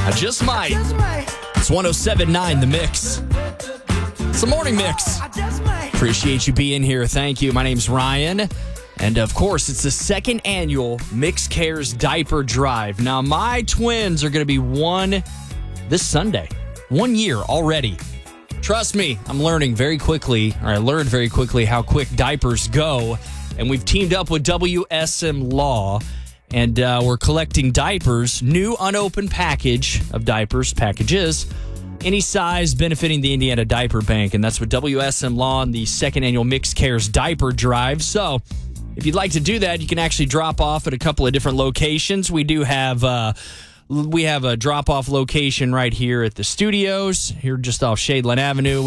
I just might. It's 107.9 The Mix. It's the Morning Mix. Appreciate you being here. Thank you. My name's Ryan. And, of course, it's the second annual Mix Cares Diaper Drive. Now, my twins are going to be one this Sunday. 1 year already. Trust me, I'm learning very quickly, or I learned very quickly how quick diapers go. And we've teamed up with WSM Law, and we're collecting diapers, new unopened package of packages, any size benefiting the Indiana Diaper Bank. And that's with WSM Law and the second annual Mix Cares Diaper Drive. So if you'd like to do that, you can actually drop off at a couple of different locations. We do have a drop-off location right here at the studios, here just off Shadeland Avenue.